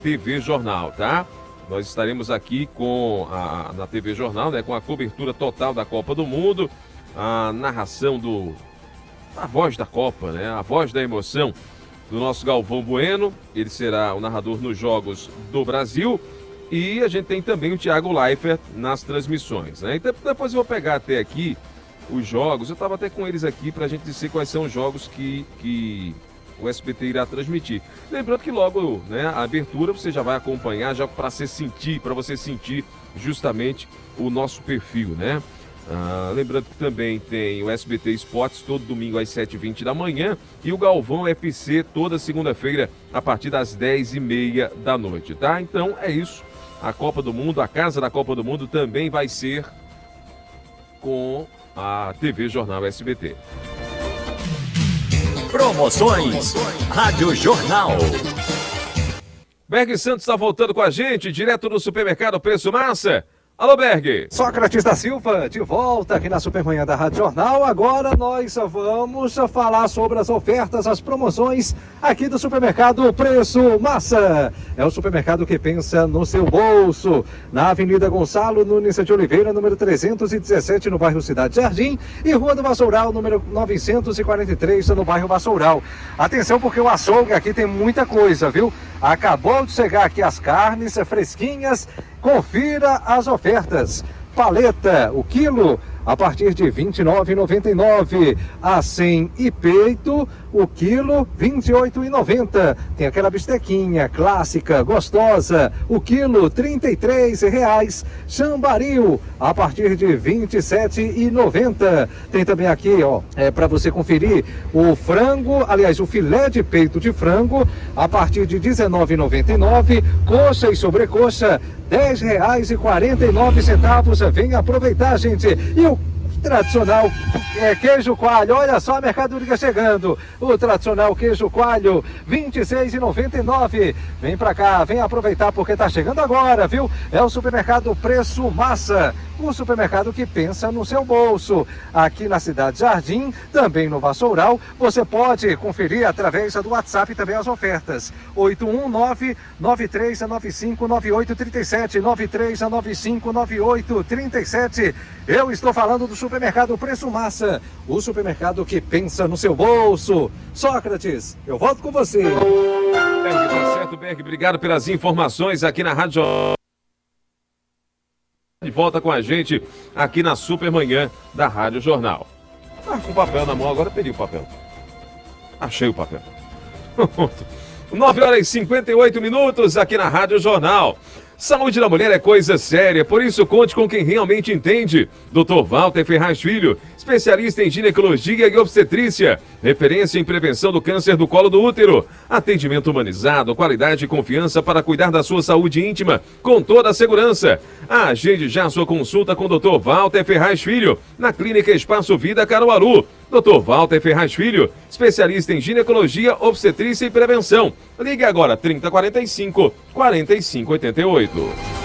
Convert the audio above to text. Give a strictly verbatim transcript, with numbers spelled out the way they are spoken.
T V Jornal, tá? Nós estaremos aqui com a, na T V Jornal, né, com a cobertura total da Copa do Mundo, a narração do a voz da Copa, né, a voz da emoção do nosso Galvão Bueno. Ele será o narrador nos Jogos do Brasil. E a gente tem também o Thiago Leifert nas transmissões, né? Então depois eu vou pegar até aqui os jogos. Eu estava até com eles aqui para a gente dizer quais são os jogos que, que o S B T irá transmitir. Lembrando que logo, né, a abertura você já vai acompanhar, já para você sentir, para você sentir justamente o nosso perfil, né? Ah, lembrando que também tem o S B T Esportes todo domingo às sete e vinte da manhã e o Galvão F C toda segunda-feira a partir das dez e meia da noite, tá? Então é isso. A Copa do Mundo, a casa da Copa do Mundo também vai ser com a T V Jornal S B T. Promoções Rádio Jornal. Berg Santos está voltando com a gente, direto do supermercado Preço Massa. Alô, Berg! Sócrates da Silva, de volta aqui na Supermanhã da Rádio Jornal. Agora nós vamos falar sobre as ofertas, as promoções aqui do supermercado Preço Massa. É o supermercado que pensa no seu bolso. Na Avenida Gonçalo Nunes de Oliveira, número trezentos e dezessete, no bairro Cidade Jardim, e Rua do Vassoural, número novecentos e quarenta e três, no bairro Vassoural. Atenção, porque o açougue aqui tem muita coisa, viu? Acabou de chegar aqui as carnes fresquinhas. Confira as ofertas. Paleta, o quilo, a partir de vinte e nove reais e noventa e nove centavos. Acém e peito, o quilo, vinte e oito reais e noventa centavos. Tem aquela bistequinha clássica, gostosa, o quilo, trinta e três reais. Chambaril, a partir de vinte e sete reais e noventa centavos. Tem também aqui, ó, é para você conferir, o frango, aliás, o filé de peito de frango, a partir de dezenove reais e noventa e nove centavos. Coxa e sobrecoxa, dez reais e quarenta e nove centavos. Vem aproveitar, gente. E o tradicional é, queijo coalho, olha só a mercadoria chegando. O tradicional queijo coalho, vinte e seis reais e noventa e nove centavos. Vem pra cá, vem aproveitar porque tá chegando agora, viu? É o supermercado Preço Massa, o supermercado que pensa no seu bolso. Aqui na Cidade Jardim, também no Vassoural, você pode conferir através do WhatsApp também as ofertas. oito um nove, nove três nove cinco, nove oito três sete, nove três nove cinco, nove oito três sete. Eu estou falando do supermercado Preço Massa, o supermercado que pensa no seu bolso. Sócrates, eu volto com você. Berg, tá certo, Berg. Obrigado pelas informações aqui na Rádio de volta com a gente aqui na Supermanhã da Rádio Jornal. Ah, com o papel na mão, agora eu perdi o papel. Achei o papel. nove horas e cinquenta e oito minutos aqui na Rádio Jornal. Saúde da mulher é coisa séria, por isso conte com quem realmente entende. doutor Walter Ferraz Filho, especialista em ginecologia e obstetrícia, referência em prevenção do câncer do colo do útero. Atendimento humanizado, qualidade e confiança para cuidar da sua saúde íntima com toda a segurança. Agende já sua consulta com doutor Walter Ferraz Filho, na Clínica Espaço Vida Caruaru. doutor Walter Ferraz Filho, especialista em ginecologia, obstetrícia e prevenção. Ligue agora trinta, quarenta e cinco, quarenta e cinco, oitenta e oito.